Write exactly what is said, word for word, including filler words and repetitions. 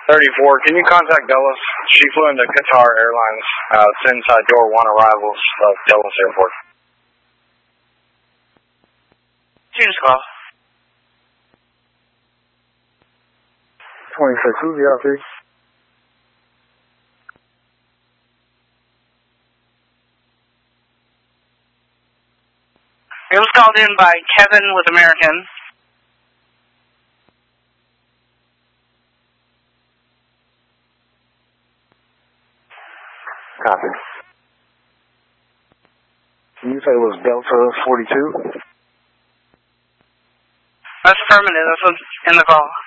thirty-four, can you contact Dulles? She flew into Qatar Airlines. Uh, it's inside door one arrivals of Dulles Airport. Choose call. twenty-six, who's the outfit? It was called in by Kevin with American. Copy. Can you say it was Delta forty-two? That's affirmative. That's what's in the call.